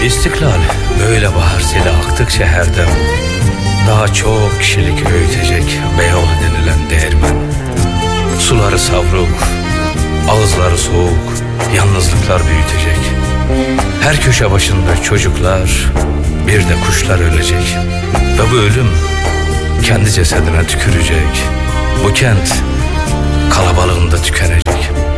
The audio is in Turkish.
İstiklal böyle bahar seli aktıkça her dem daha çok kişilik öğütecek Beyoğlu denilen değirmen. Suları savruk, ağızları soğuk, yalnızlıklar büyütecek. Her köşe başında çocuklar, bir de kuşlar ölecek. Ve bu ölüm kendi cesedine tükürecek. Bu kent kalabalığında tükenecek.